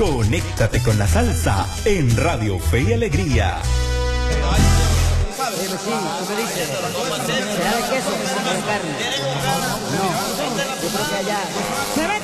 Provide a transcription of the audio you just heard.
Conéctate con la salsa en Radio Fe y Alegría. Sí, ¿tú me dices? ¿Será de queso o de carne? No, yo creo que allá.